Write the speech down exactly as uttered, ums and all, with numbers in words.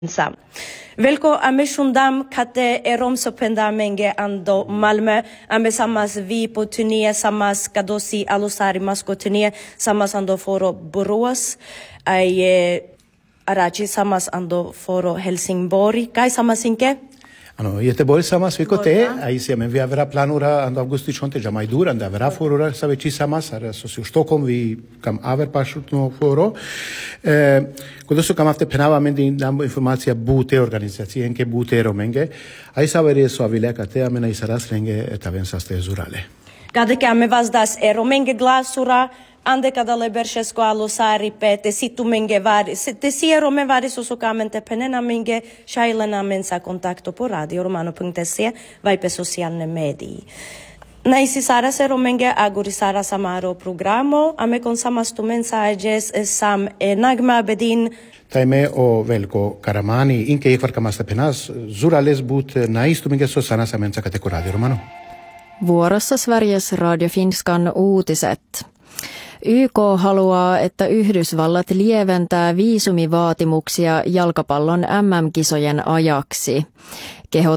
Sa. Velko ame shundam kate erom sopenda menge ando Malmö ame samas vi på turné samas kadosi alusari masko turné samas ando foro Borås ai arachi samas ando foro Helsingborg kai samas inke. Ano, Göteborg samas vi kote, ai sieme vi avrà planura ando augusti chonte già mai dura, ando avrà foro save ci samas, adesso su Stockholm vi kam aver pasut no foro. Eh, quando so kam afte penava mendi dambo informacija bute organizacije, enke bute romenge, ai savere so avile kate amena isaras renge tavensaste zurale. Kada ke ame vazdas e romenge glasura ande kada leberšesko alusari pe te situ menge vari te siero me vari susukamente penena menge shailena mensa kontakto po radio romano punto se vai pe socialne mediji. Naisi sara se romenge aguri sara samaro programo ame con samastu mensages sam e nagma bedin Taime o Velko Karamani inke ikvar kamasta penas zurales but naistu menge so sana samensa kate radio romano. Vuorossa Sveriges Radio Finskan uutiset. Y K haluaa, että Yhdysvallat lieventää viisumivaatimuksia jalkapallon M M-kisojen ajaksi.